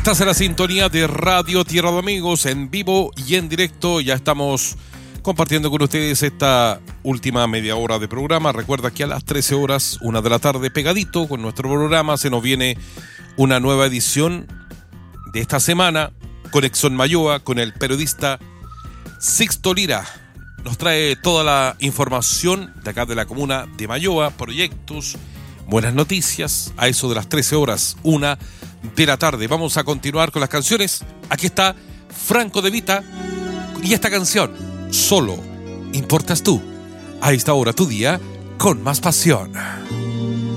Estás en la sintonía de Radio Tierra de Amigos, en vivo y en directo. Ya estamos compartiendo con ustedes esta última media hora de programa. Recuerda que a las 13 horas, 1 de la tarde, pegadito con nuestro programa, se nos viene una nueva edición de esta semana, Conexión Mayoa, con el periodista Sixto Lira. Nos trae toda la información de acá de la comuna de Mayoa, proyectos, buenas noticias, a eso de las 13 horas, 1 de la tarde. Vamos a continuar con las canciones. Aquí está Franco De Vita y esta canción, Solo importas tú. A esta hora tu día con más pasión.